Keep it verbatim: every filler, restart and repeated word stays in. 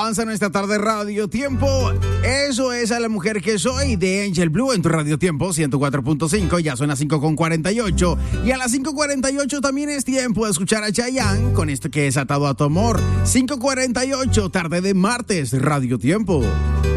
Avanza nuestra tarde Radio Tiempo. Eso es A la Mujer que Soy de Angel Blue en tu Radio Tiempo ciento cuatro punto cinco. Ya son las cinco con cuarenta y ocho. Y a las cinco cuarenta y ocho también es tiempo de escuchar a Chayanne con esto que es Atado a tu Amor. cinco cuarenta y ocho, tarde de martes, Radio Tiempo.